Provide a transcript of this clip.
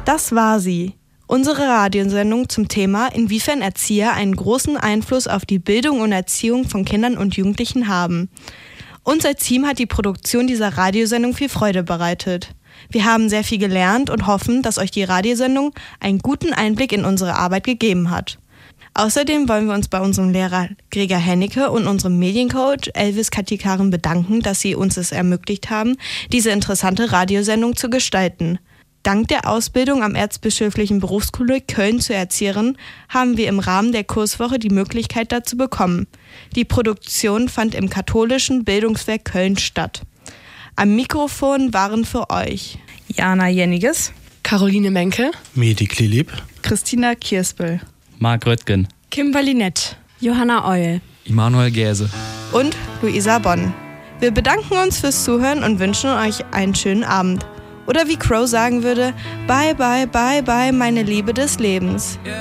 Das war sie. Unsere Radiosendung zum Thema, inwiefern Erzieher einen großen Einfluss auf die Bildung und Erziehung von Kindern und Jugendlichen haben. Uns als Team hat die Produktion dieser Radiosendung viel Freude bereitet. Wir haben sehr viel gelernt und hoffen, dass euch die Radiosendung einen guten Einblick in unsere Arbeit gegeben hat. Außerdem wollen wir uns bei unserem Lehrer Gregor Hennecke und unserem Mediencoach Elvis Katikarin bedanken, dass sie uns es ermöglicht haben, diese interessante Radiosendung zu gestalten. Dank der Ausbildung am Erzbischöflichen Berufskolleg Köln zur Erzieherin haben wir im Rahmen der Kurswoche die Möglichkeit dazu bekommen. Die Produktion fand im katholischen Bildungswerk Köln statt. Am Mikrofon waren für euch Jana Jenniges, Caroline Menke, Medi Klilib, Christina Kierspel, Marc Röttgen, Kimberly Nett, Johanna Eul, Immanuel Gäse und Luisa Bonn. Wir bedanken uns fürs Zuhören und wünschen euch einen schönen Abend. Oder wie Crow sagen würde, bye, bye, bye, bye, meine Liebe des Lebens.